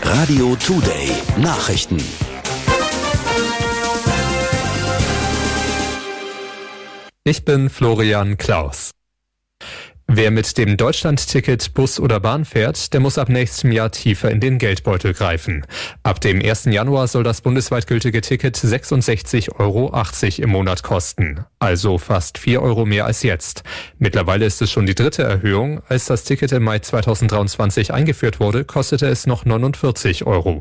Radio Today Nachrichten. Ich bin Florian Klaus. Wer mit dem Deutschland-Ticket Bus oder Bahn fährt, der muss ab nächstem Jahr tiefer in den Geldbeutel greifen. Ab dem 1. Januar soll das bundesweit gültige Ticket 66,80 € im Monat kosten. Also fast 4 € mehr als jetzt. Mittlerweile ist es schon die dritte Erhöhung. Als das Ticket im Mai 2023 eingeführt wurde, kostete es noch 49 €.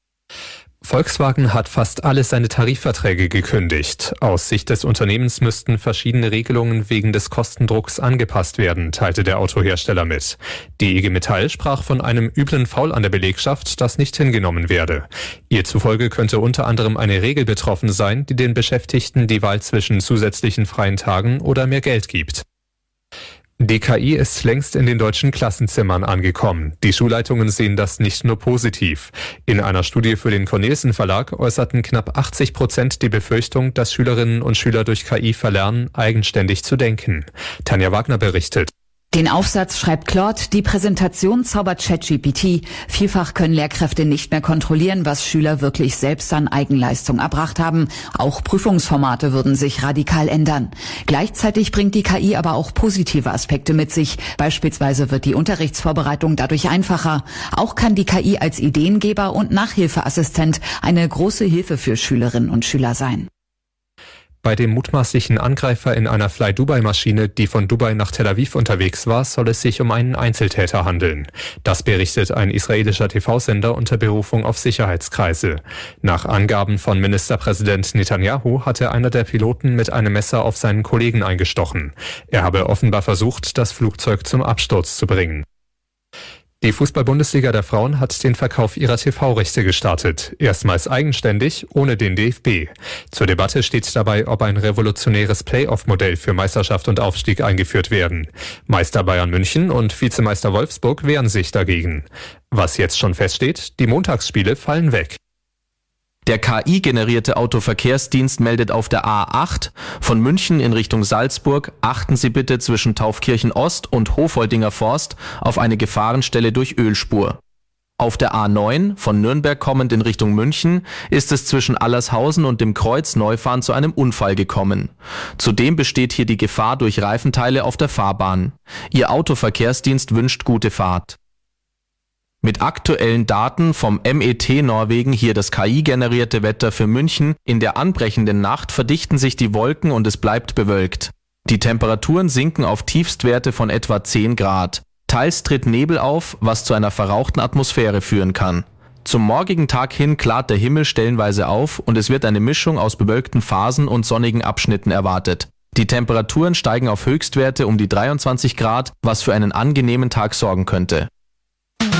Volkswagen hat fast alle seine Tarifverträge gekündigt. Aus Sicht des Unternehmens müssten verschiedene Regelungen wegen des Kostendrucks angepasst werden, teilte der Autohersteller mit. Die IG Metall sprach von einem üblen Foul an der Belegschaft, das nicht hingenommen werde. Ihr zufolge könnte unter anderem eine Regel betroffen sein, die den Beschäftigten die Wahl zwischen zusätzlichen freien Tagen oder mehr Geld gibt. Die KI ist längst in den deutschen Klassenzimmern angekommen. Die Schulleitungen sehen das nicht nur positiv. In einer Studie für den Cornelsen Verlag äußerten knapp 80% die Befürchtung, dass Schülerinnen und Schüler durch KI verlernen, eigenständig zu denken. Tanja Wagner berichtet. Den Aufsatz schreibt Claude, die Präsentation zaubert ChatGPT. Vielfach können Lehrkräfte nicht mehr kontrollieren, was Schüler wirklich selbst an Eigenleistung erbracht haben. Auch Prüfungsformate würden sich radikal ändern. Gleichzeitig bringt die KI aber auch positive Aspekte mit sich. Beispielsweise wird die Unterrichtsvorbereitung dadurch einfacher. Auch kann die KI als Ideengeber und Nachhilfeassistent eine große Hilfe für Schülerinnen und Schüler sein. Bei dem mutmaßlichen Angreifer in einer Fly-Dubai-Maschine, die von Dubai nach Tel Aviv unterwegs war, soll es sich um einen Einzeltäter handeln. Das berichtet ein israelischer TV-Sender unter Berufung auf Sicherheitskreise. Nach Angaben von Ministerpräsident Netanyahu hatte einer der Piloten mit einem Messer auf seinen Kollegen eingestochen. Er habe offenbar versucht, das Flugzeug zum Absturz zu bringen. Die Fußball-Bundesliga der Frauen hat den Verkauf ihrer TV-Rechte gestartet. Erstmals eigenständig, ohne den DFB. Zur Debatte steht dabei, ob ein revolutionäres Playoff-Modell für Meisterschaft und Aufstieg eingeführt werden. Meister Bayern München und Vizemeister Wolfsburg wehren sich dagegen. Was jetzt schon feststeht, die Montagsspiele fallen weg. Der KI-generierte Autoverkehrsdienst meldet auf der A8 von München in Richtung Salzburg: achten Sie bitte zwischen Taufkirchen Ost und Hofoldinger Forst auf eine Gefahrenstelle durch Ölspur. Auf der A9 von Nürnberg kommend in Richtung München ist es zwischen Allershausen und dem Kreuz Neufahren zu einem Unfall gekommen. Zudem besteht hier die Gefahr durch Reifenteile auf der Fahrbahn. Ihr Autoverkehrsdienst wünscht gute Fahrt. Mit aktuellen Daten vom MET Norwegen hier das KI-generierte Wetter für München. In der anbrechenden Nacht verdichten sich die Wolken und es bleibt bewölkt. Die Temperaturen sinken auf Tiefstwerte von etwa 10 Grad. Teils tritt Nebel auf, was zu einer verrauchten Atmosphäre führen kann. Zum morgigen Tag hin klart der Himmel stellenweise auf und es wird eine Mischung aus bewölkten Phasen und sonnigen Abschnitten erwartet. Die Temperaturen steigen auf Höchstwerte um die 23 Grad, was für einen angenehmen Tag sorgen könnte.